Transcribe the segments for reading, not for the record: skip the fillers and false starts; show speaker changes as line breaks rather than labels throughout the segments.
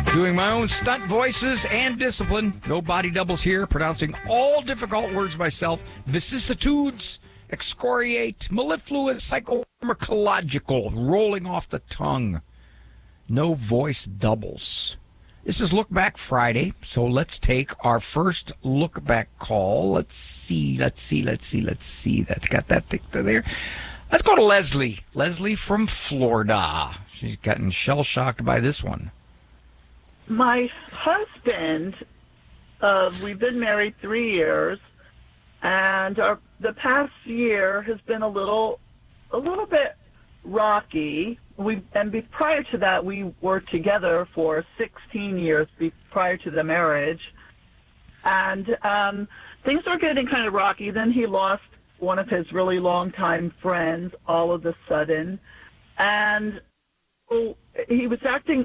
Doing my own stunt voices and discipline. No body doubles here. Pronouncing all difficult words myself. Vicissitudes, excoriate, mellifluous, psychopharmacological, rolling off the tongue. No voice doubles. This is Look Back Friday, so let's take our first Look Back call. Let's see. That's got that thing there. Let's go to Leslie. Leslie from Florida. She's gotten shell-shocked by this one.
My husband, we've been married 3 years, and the past year has been a little bit rocky. Prior to that, we were together for 16 years prior to the marriage, and things were getting kind of rocky. Then he lost one of his really longtime friends all of a sudden, and he was acting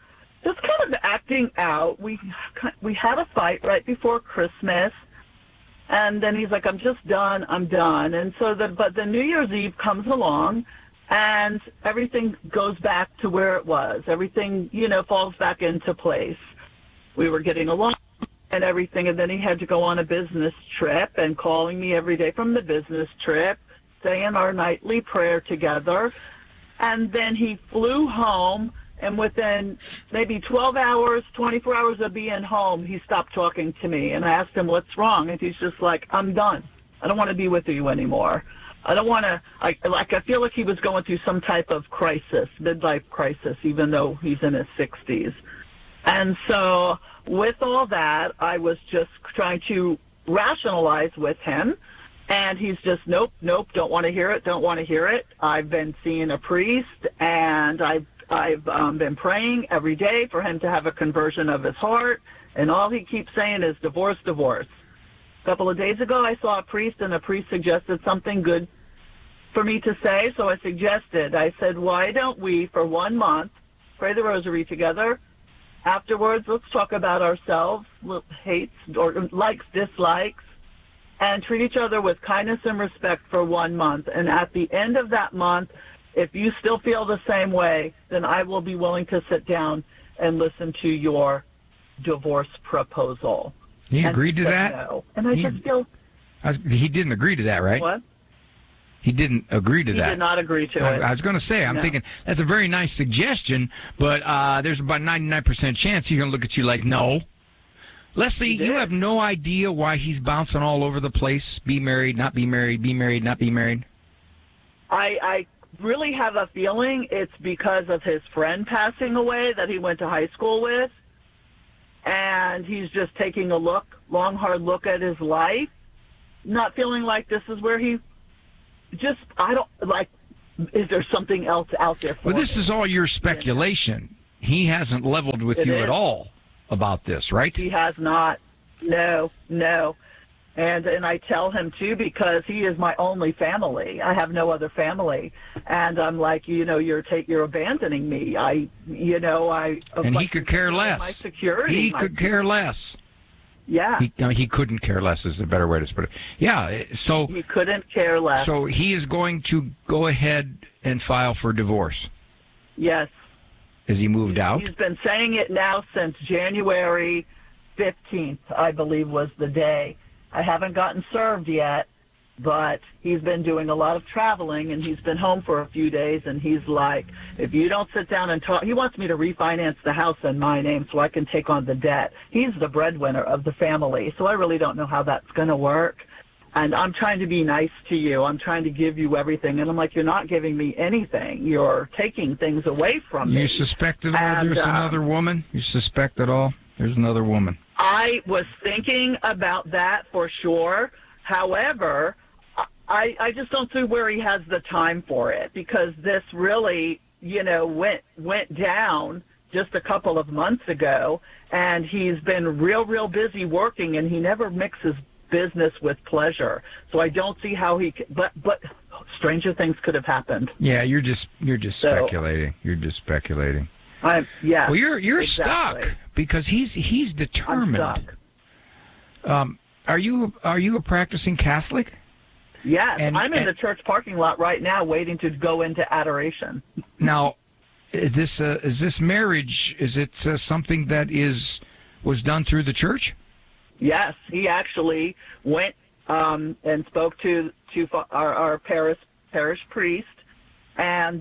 out. We had a fight right before Christmas, and then he's like, I'm done. And so but the New Year's Eve comes along, and everything goes back to where it was. Everything, falls back into place. We were getting along and everything, and then he had to go on a business trip and calling me every day from the business trip, saying our nightly prayer together, and then he flew home. And within maybe 12 hours, 24 hours of being home, he stopped talking to me. And I asked him, what's wrong? And he's just like, I'm done. I don't want to be with you anymore. I don't want to, I feel like he was going through some type of crisis, midlife crisis, even though he's in his 60s. And so with all that, I was just trying to rationalize with him. And he's just, nope, don't want to hear it. I've been seeing a priest, and I've been praying every day for him to have a conversion of his heart, and all he keeps saying is divorce. A couple of days ago, I saw a priest, and the priest suggested something good for me to say, so I said, why don't we, for 1 month, pray the rosary together? Afterwards, let's talk about ourselves, hates, or likes, dislikes, and treat each other with kindness and respect for 1 month. And at the end of that month, if you still feel the same way, then I will be willing to sit down and listen to your divorce proposal.
He agreed to that?
No. And I just feel...
He didn't agree to that, right?
What?
He didn't agree to that.
He did not agree to it.
I was going to say, I'm thinking, that's a very nice suggestion, but there's about 99% chance he's going to look at you like, no. Leslie, you have no idea why he's bouncing all over the place. Be married, not be married, be married, not be married.
I really have a feeling it's because of his friend passing away that he went to high school with, and he's just taking a long, hard look at his life, not feeling like this is where he just, is there something else out there for him?
This is all your speculation. He hasn't leveled with you at all about this, right?
He has not. No. And I tell him, too, because he is my only family. I have no other family. And I'm like, you're abandoning me. And
he could care less.
My security.
He could care less.
Yeah.
He couldn't care less is a better way to put it. Yeah, so...
He couldn't care less.
So he is going to go ahead and file for divorce?
Yes.
Has he moved out?
He's been saying it now since January 15th, I believe was the day. I haven't gotten served yet, but he's been doing a lot of traveling, and he's been home for a few days, and he's like, if you don't sit down and talk, he wants me to refinance the house in my name so I can take on the debt. He's the breadwinner of the family, so I really don't know how that's going to work. And I'm trying to be nice to you. I'm trying to give you everything. And I'm like, you're not giving me anything. You're taking things away from me.
You suspect at all there's another woman? You suspect at all there's another woman?
I was thinking about that for sure. However, I just don't see where he has the time for it, because this really, went down just a couple of months ago, and he's been real busy working, and he never mixes business with pleasure. So I don't see how he could, but stranger things could have happened.
Yeah, you're just speculating. You're just speculating.
Yeah.
Well, you're
exactly.
stuck because he's determined.
I'm stuck.
Are you a practicing Catholic?
Yes, I'm in the church parking lot right now waiting to go into adoration.
Now, Is this marriage? Is it something that was done through the church?
Yes, he actually went and spoke to our parish priest, and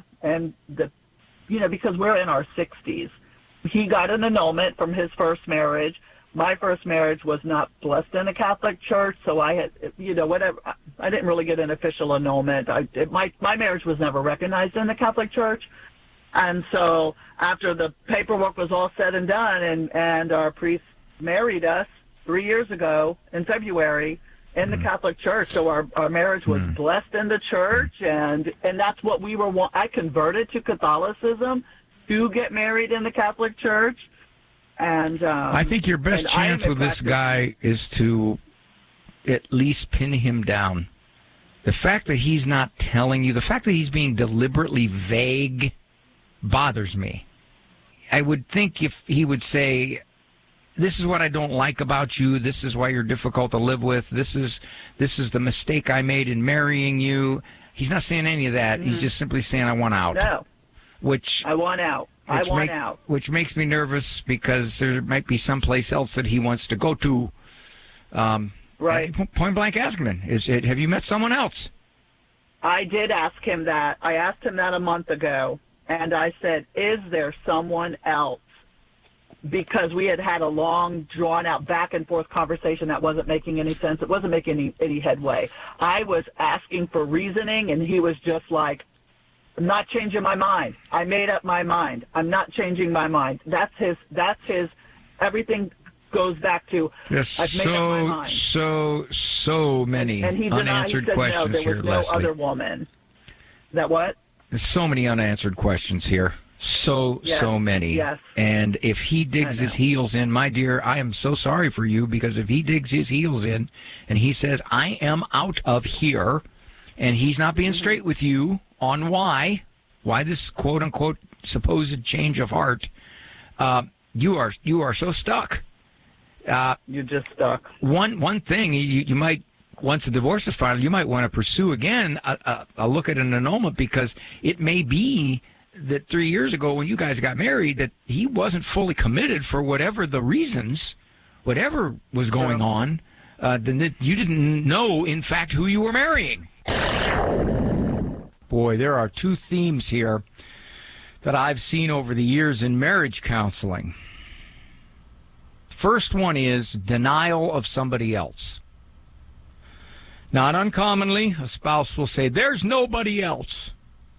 because we're in our 60s, he got an annulment from his first marriage. My first marriage was not blessed in a Catholic church, so I had, whatever. I didn't really get an official annulment. My marriage was never recognized in the Catholic Church, and so after the paperwork was all said and done, and our priest married us 3 years ago in February in the Catholic Church, so our marriage was blessed in the church, and that's what we were. I converted to Catholicism to get married in the Catholic Church. And
I think your best chance with this guy is to at least pin him down. The fact that he's not telling you, the fact that he's being deliberately vague bothers me. I would think if he would say, this is what I don't like about you, this is why you're difficult to live with, this is the mistake I made in marrying you. He's not saying any of that. He's just simply saying, I want out.
No.
I
want out. Out.
Which makes me nervous because there might be someplace else that he wants to go to.
Right.
Point blank asking him, have you met someone else?
I did ask him that. I asked him that a month ago, and I said, is there someone else? Because we had a long, drawn-out, back-and-forth conversation that wasn't making any sense. It wasn't making any headway. I was asking for reasoning, and he was just like, I'm not changing my mind. I made up my mind. I'm not changing my mind. That's his, everything goes back to,
yes,
I've made up my mind.
So many unanswered questions
there was
here, Leslie.
No other woman. That what?
There's so many unanswered questions here. So many.
Yes.
And if he digs his heels in, my dear, I am so sorry for you, because if he digs his heels in and he says, I am out of here, and he's not being straight with you on why this quote unquote supposed change of heart, you are so stuck.
You're just stuck.
One thing you might, once the divorce is filed, you might want to pursue again a look at an annulment, because it may be that 3 years ago when you guys got married that he wasn't fully committed for whatever the reasons, whatever was going on, then that you didn't know in fact who you were marrying. Boy, there are two themes here that I've seen over the years in marriage counseling. First one is denial of somebody else. Not uncommonly, a spouse will say, there's nobody else.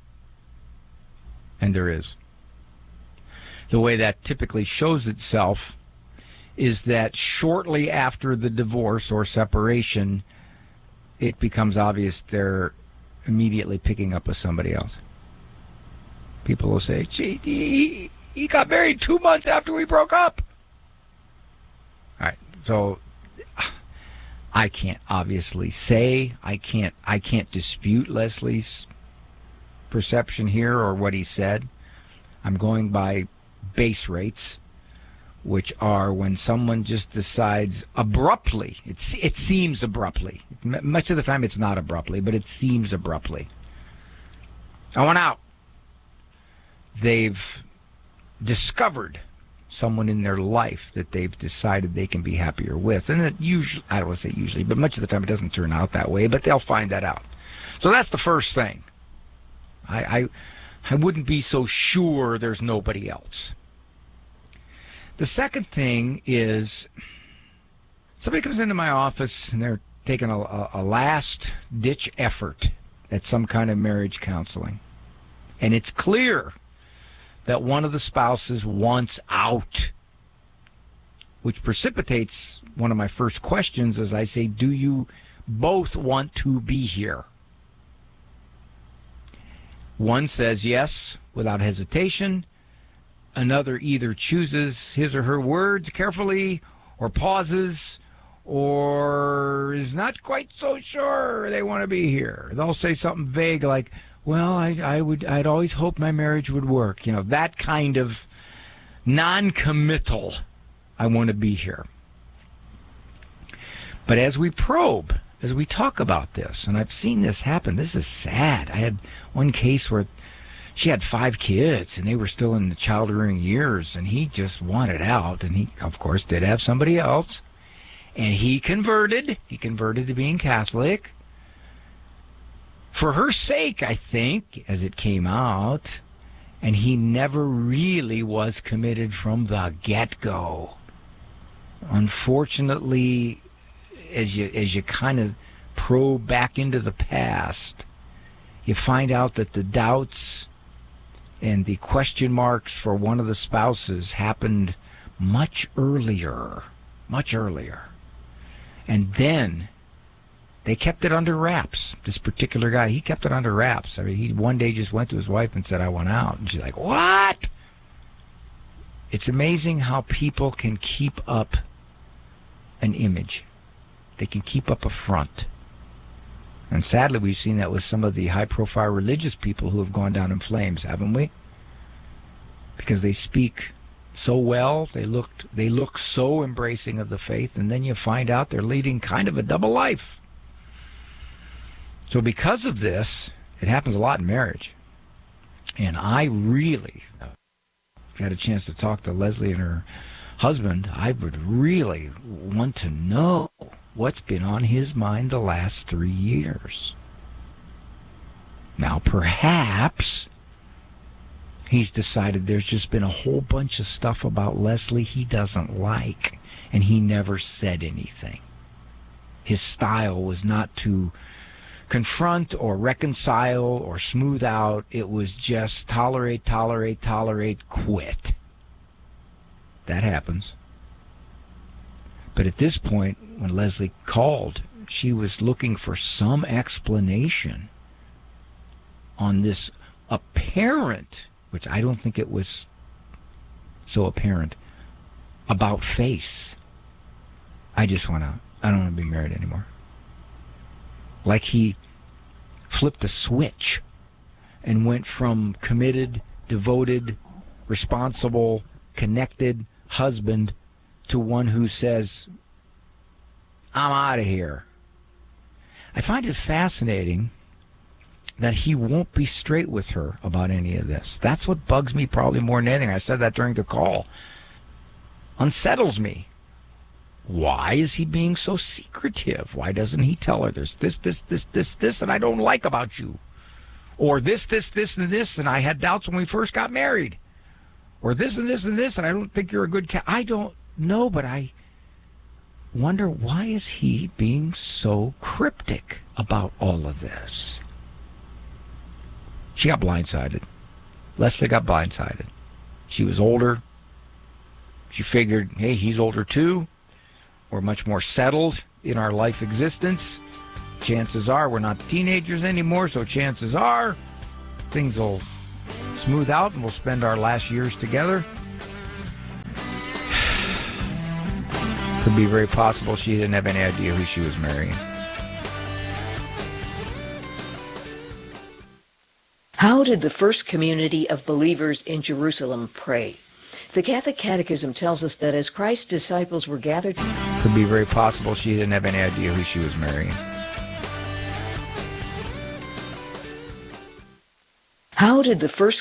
And there is. The way that typically shows itself is that shortly after the divorce or separation, it becomes obvious they're immediately picking up with somebody else. People will say, gee, he got married 2 months after we broke up. All right, so I can't obviously say, I can't dispute Leslie's perception here or what he said. I'm going by base rates, which are when someone just decides abruptly, it seems abruptly. Much of the time it's not abruptly, but it seems abruptly. I want out. They've discovered someone in their life that they've decided they can be happier with. And it usually, I don't want to say usually, but much of the time it doesn't turn out that way, but they'll find that out. So that's the first thing. I wouldn't be so sure there's nobody else. The second thing is somebody comes into my office and they're taking a last-ditch effort at some kind of marriage counseling. And it's clear that one of the spouses wants out, which precipitates one of my first questions as I say, do you both want to be here? One says yes without hesitation. Another either chooses his or her words carefully or pauses or is not quite so sure they want to be here. They'll say something vague like, well, I'd always hoped my marriage would work. You know, that kind of non-committal, I want to be here. But as we probe, as we talk about this, and I've seen this happen, this is sad. I had one case where she had 5 kids, and they were still in the child-rearing years, and he just wanted out, and he, of course, did have somebody else, and he converted. He converted to being Catholic. For her sake, I think, as it came out, and he never really was committed from the get-go. Unfortunately, as you kind of probe back into the past, you find out that the doubts and the question marks for one of the spouses happened much earlier. And then they kept it under wraps. This particular guy, he kept it under wraps. I mean, he one day just went to his wife and said, "I want out." And she's like, "What?" It's amazing how people can keep up an image. They can keep up a front. And sadly, we've seen that with some of the high-profile religious people who have gone down in flames, haven't we? Because they speak so well, they look so embracing of the faith, and then you find out they're leading kind of a double life. So because of this, it happens a lot in marriage. And I really, if you had a chance to talk to Leslie and her husband, I would really want to know what's been on his mind the last 3 years. Now, perhaps he's decided there's just been a whole bunch of stuff about Leslie he doesn't like, and he never said anything. His style was not to confront or reconcile or smooth out. It was just tolerate, quit. That happens. But at this point, when Leslie called, she was looking for some explanation on this apparent, which I don't think it was so apparent, about face. I don't want to be married anymore. Like he flipped a switch and went from committed, devoted, responsible, connected husband to one who says, "I'm out of here." I find it fascinating that he won't be straight with her about any of this. That's what bugs me probably more than anything. I said that during the call. Unsettles me. Why is he being so secretive? Why doesn't he tell her there's this, and I don't like about you? Or this, and this, and I had doubts when we first got married. Or this, and this, and I don't think you're a good cat. I don't know, but I wonder, why is he being so cryptic about all of this? She got blindsided. Leslie got blindsided. She was older. She figured, hey, he's older too. We're much more settled in our life existence. Chances are we're not teenagers anymore, so chances are things will smooth out and we'll spend our last years together. Could be very possible she didn't have any idea who she was marrying.
How did the first community of believers in Jerusalem pray? The Catholic Catechism tells us that as Christ's disciples were gathered...
Could be very possible she didn't have any idea who she was marrying.
How did the first